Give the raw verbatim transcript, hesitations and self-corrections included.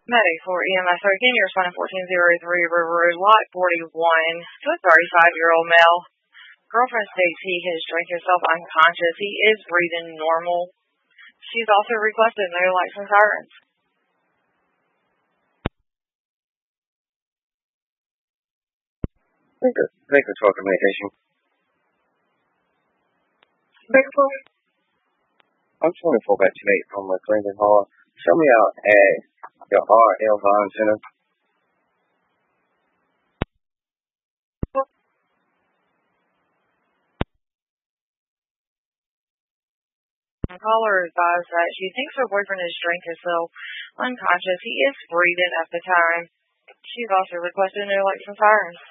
Medic for E M S thirteen, you're responding fourteen oh three River Road, Lot forty-one, to a thirty-five-year-old male. Girlfriend states he has drank himself unconscious. He is breathing normal. She's also requested no lights and sirens. Thank you. Thank you for communication. Bigfoot? I'm twenty-four by twenty-eight from McClendon Hall. Show me out at the R L Vine Center. The caller advised that she thinks her boyfriend has drank himself unconscious. He is breathing at the time. She's also requested no lights and sirens.